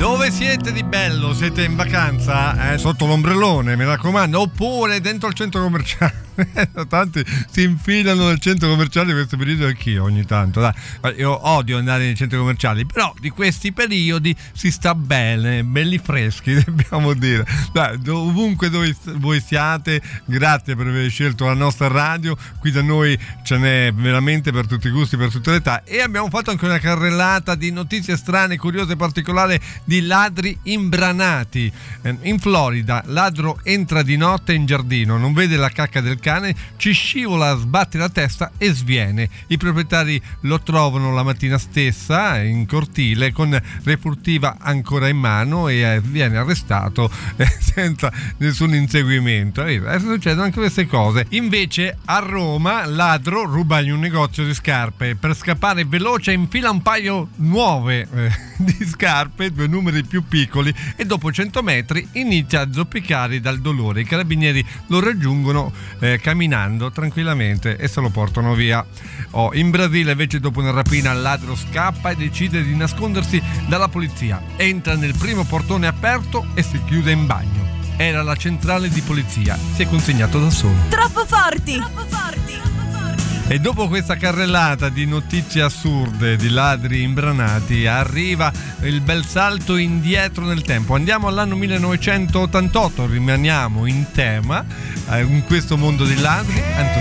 Dove siete di bello? Siete in vacanza? Sotto l'ombrellone, mi raccomando, oppure dentro il centro commerciale. Tanti si infilano nel centro commerciale in questo periodo, anch'io ogni tanto. Dai. Io odio andare nei centri commerciali, però di questi periodi si sta bene, belli freschi, dobbiamo dire. Dai, ovunque dove voi siate, grazie per aver scelto la nostra radio. Qui da noi ce n'è veramente per tutti i gusti, per tutte le età, e abbiamo fatto anche una carrellata di notizie strane, curiose e particolari di ladri imbranati. In Florida, ladro entra di notte in giardino, non vede la cacca del cane, ci scivola, sbatte la testa e sviene. I proprietari lo trovano la mattina stessa in cortile con refurtiva ancora in mano e viene arrestato senza nessun inseguimento. Succedono anche queste cose. Invece a Roma, ladro ruba in un negozio di scarpe, per scappare veloce infila un paio nuove di scarpe, 2 numeri più piccoli, e dopo 100 metri inizia a zoppicare dal dolore. I carabinieri lo raggiungono camminando tranquillamente e se lo portano via. In Brasile invece, dopo una rapina, il ladro scappa e decide di nascondersi dalla polizia. Entra nel primo portone aperto e si chiude in bagno. Era la centrale di polizia, si è consegnato da solo. Troppo forti! Troppo forti! E dopo questa carrellata di notizie assurde, di ladri imbranati, arriva il bel salto indietro nel tempo. Andiamo all'anno 1988, rimaniamo in tema in questo mondo di ladri. Antonino